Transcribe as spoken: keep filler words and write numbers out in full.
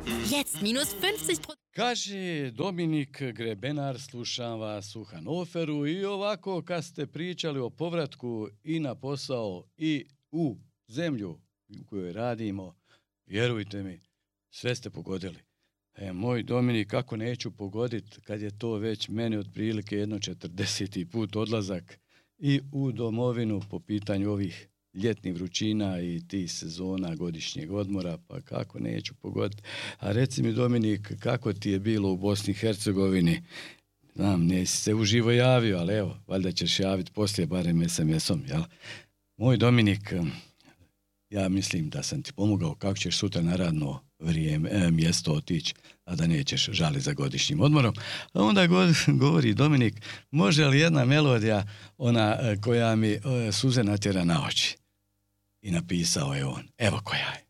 Jetzt minus fünfzig Prozent. Kaže Dominik Grebenar, slušam vas u Hanoveru i ovako kad ste pričali o povratku i na posao i u zemlju u kojoj radimo, vjerujte mi, sve ste pogodili. E, moj Dominik, kako neću pogoditi kad je to već meni otprilike jedno četrdeseti put odlazak i u domovinu po pitanju ovih ljetnih vrućina i tih sezona godišnjeg odmora, pa kako neću pogoditi. A reci mi, Dominik, kako ti je bilo u Bosni i Hercegovini? Znam, nisi se uživo javio, ali evo, valjda ćeš javiti poslije barem es em esom, jel? Moj Dominik, ja mislim da sam ti pomogao kako ćeš sutra na radno vrijeme, e, mjesto otići, a da nećeš žali za godišnjim odmorom. A onda go, govori Dominik, može li jedna melodija, ona koja mi e, suze natjera na oči? I napisao je on, evo koja je.